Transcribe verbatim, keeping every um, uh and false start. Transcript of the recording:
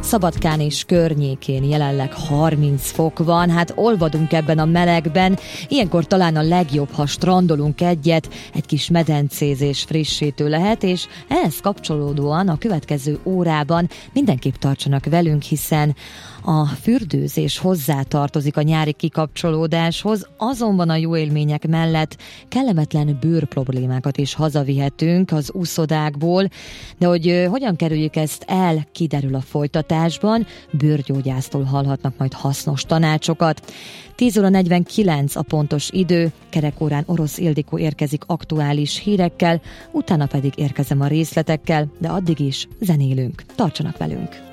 Szabadkán és környékén jelenleg harminc fok van, hát olvadunk ebben a melegben, ilyenkor talán a legjobb, ha strandolunk egyet, egy kis medencézés frissítő lehet, és ehhez kapcsolódóan a következő órában mindenképp tartsanak velünk, hiszen a fürdőzés hozzátartozik a nyári kikapcsolódáshoz, azonban a jó élmények mellett kellemetlen bőrproblémákat is hazavihetünk az úszodákból, de hogy hogyan kerüljük ezt el, kiderül a folytatásban, bőrgyógyásztól hallhatnak majd hasznos tanácsokat. tíz óra negyvenkilenc a pontos idő, kerekórán Orosz Ildikó érkezik aktuális hírekkel, utána pedig érkezem a részletekkel, de addig is zenélünk. Tartsanak velünk!